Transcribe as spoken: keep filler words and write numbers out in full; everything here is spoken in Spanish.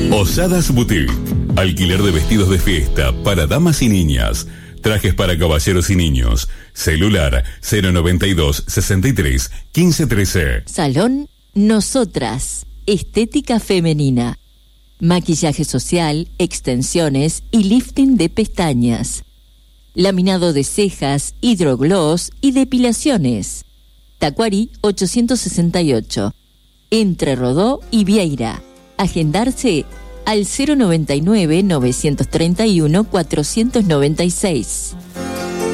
Osadas Boutique. Alquiler de vestidos de fiesta para damas y niñas. Trajes para caballeros y niños. Celular cero noventa y dos, sesenta y tres, quince trece. Salón Nosotras. Estética femenina. Maquillaje social, extensiones y lifting de pestañas. Laminado de cejas, hidrogloss y depilaciones. Tacuarí ochocientos sesenta y ocho. Entre Rodó y Vieira. Agendarse al cero noventa y nueve, novecientos treinta y uno, cuatrocientos noventa y seis.